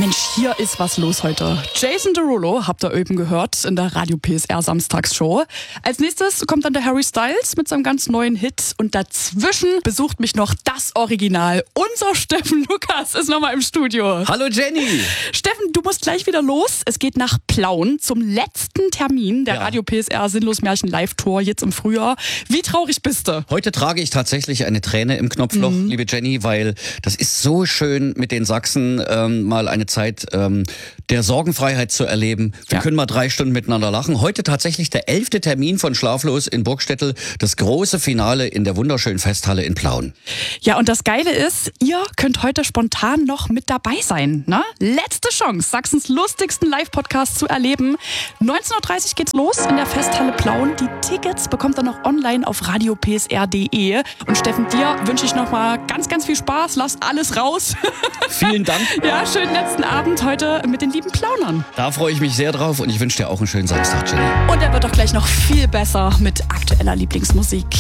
Mensch, hier ist was los heute. Jason Derulo habt ihr eben gehört in der Radio PSR Samstagsshow. Als nächstes kommt dann der Harry Styles mit seinem ganz neuen Hit. Und dazwischen besucht mich noch das Original. Unser Steffen Lukas ist nochmal im Studio. Hallo Jenny! Steffen, du musst gleich wieder los. Es geht nach Plauen zum letzten Termin der Radio PSR Sinnlos Märchen Live-Tour jetzt im Frühjahr. Wie traurig bist du? Heute trage ich tatsächlich eine Träne im Knopfloch, liebe Jenny, weil das ist so schön mit den Sachsen mal eine Zeit der Sorgenfreiheit zu erleben. Wir können mal 3 Stunden miteinander lachen. Heute tatsächlich der 11. Termin von Schlaflos in Burgstettel. Das große Finale in der wunderschönen Festhalle in Plauen. Ja, und das Geile ist, ihr könnt heute spontan noch mit dabei sein. Ne? Letzte Chance, Sachsens lustigsten Live-Podcast zu erleben. 19.30 Uhr geht's los in der Festhalle Plauen. Die Tickets bekommt ihr noch online auf radiopsr.de. Und Steffen, dir wünsche ich noch mal ganz, ganz viel Spaß. Lass alles raus. Vielen Dank. Ja, schönen letzten Abend heute mit den lieben Plaunern. Da freue ich mich sehr drauf und ich wünsche dir auch einen schönen Samstag, Jenny. Und er wird doch gleich noch viel besser mit aktueller Lieblingsmusik.